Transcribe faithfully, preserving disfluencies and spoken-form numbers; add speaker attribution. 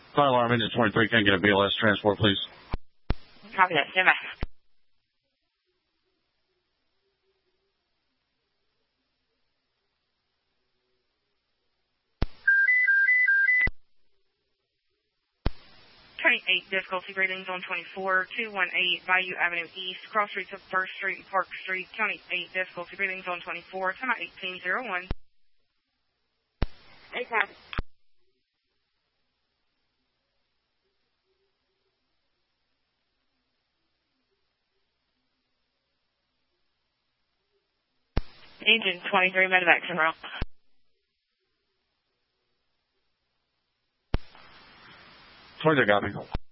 Speaker 1: Fire alarm engine twenty-three, can I get a B L S transport, please?
Speaker 2: Copy that, stand by. twenty-eight, difficulty readings on twenty-four, two one eight, Bayou Avenue East, cross streets of first Street and Park Street. twenty-eight, difficulty readings on twenty-four, semi eighteen oh one. eight five. Engine twenty-three, medevac en route.
Speaker 1: twenty-three, got me.